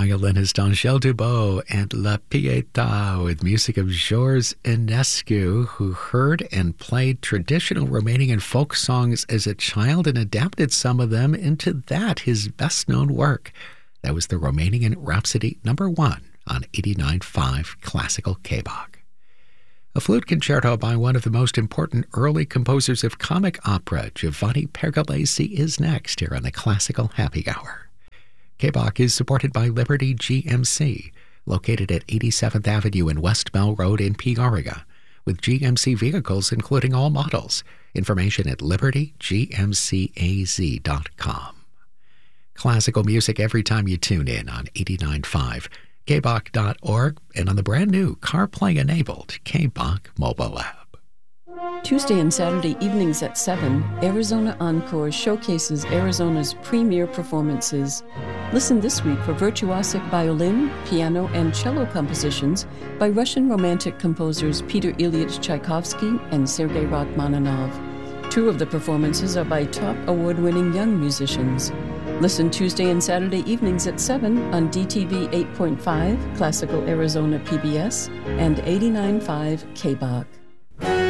violinist Angèle Dubot and La Pietà with music of Georges Enescu, who heard and played traditional Romanian folk songs as a child and adapted some of them into his best-known work. That was the Romanian Rhapsody #1 on 89.5 Classical KBOC. A flute concerto by one of the most important early composers of comic opera, Giovanni Pergolesi, is next here on the Classical Happy Hour. KBOC is supported by Liberty GMC, located at 87th Avenue and West Bell Road in Peoria, with GMC vehicles including all models. Information at libertygmcaz.com. Classical music every time you tune in on 89.5, kbok.org, and on the brand-new CarPlay-enabled KBOC mobile app. Tuesday and Saturday evenings at 7, Arizona Encore showcases Arizona's premier performances. Listen this week for virtuosic violin, piano, and cello compositions by Russian Romantic composers Peter Ilyich Tchaikovsky and Sergei Rachmaninoff. Two of the performances are by top award-winning young musicians. Listen Tuesday and Saturday evenings at 7 on DTV 8.5, Classical Arizona PBS, and 89.5 KBOC.